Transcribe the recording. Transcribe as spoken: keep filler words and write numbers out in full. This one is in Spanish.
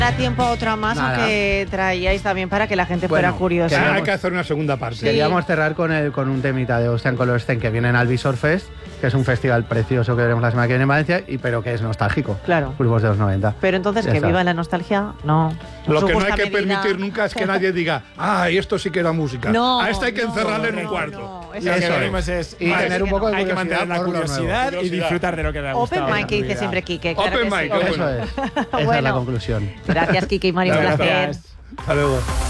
Da tiempo a otra más, Nada. aunque traíais también para que la gente Bueno, fuera curiosa. queríamos- Hay que hacer una segunda parte. Sí. Queríamos cerrar con, el, con un temita de Ocean Color-Scene que viene en Alvisor Fest, que es un festival precioso que veremos la semana que viene en Valencia, y, pero que es nostálgico. Claro. Grupos de los noventa. Pero entonces, Ya que está. viva la nostalgia, no. Lo Su que no hay justa que medida. permitir nunca es que nadie diga, ay, esto sí que era música. No, A esta hay que no, encerrarle en un no, cuarto. no, Lo eso que Eso es. venimos es, Y vale, tener un poco de hay que curiosidad mantener la por lo nuevo. curiosidad y Curiosidad. disfrutar de lo que te ha gustado. Open en mind, tu que dice vida. siempre Quique. Claro Open que mind, sí. qué Eso bueno. es. Esa es Bueno. la conclusión. Gracias, Quique y Mario, un Gracias. placer. Gracias. Hasta luego.